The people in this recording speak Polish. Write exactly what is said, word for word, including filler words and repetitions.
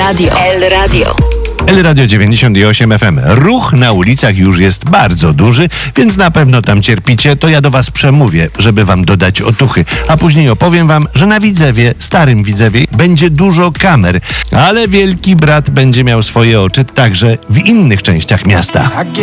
Radio. El Radio. El Radio dziewięćdziesiąt osiem F M. Ruch na ulicach już jest bardzo duży, więc na pewno tam cierpicie. To ja do was przemówię, żeby wam dodać otuchy. A później opowiem wam, że na Widzewie, starym Widzewie, będzie dużo kamer. Ale Wielki Brat będzie miał swoje oczy także w innych częściach miasta.